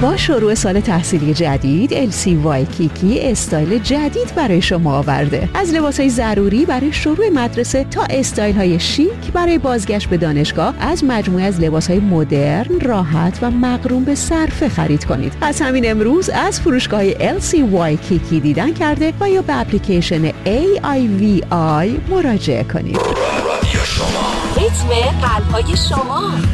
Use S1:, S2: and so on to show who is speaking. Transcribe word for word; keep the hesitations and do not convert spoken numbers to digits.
S1: با شروع سال تحصیلی جدید ال سی وایکیکی استایل جدید برای شما آورده. از لباسهای ضروری برای شروع مدرسه تا استایل های شیک برای بازگشت به دانشگاه، از مجموعه از لباسهای مدرن، راحت و مقرون به صرفه خرید کنید. از همین امروز از فروشگاه ال سی وایکیکی دیدن کرده و یا به اپلیکیشن ای آی وی آی مراجعه کنید.
S2: ریتم قلب‌های شما.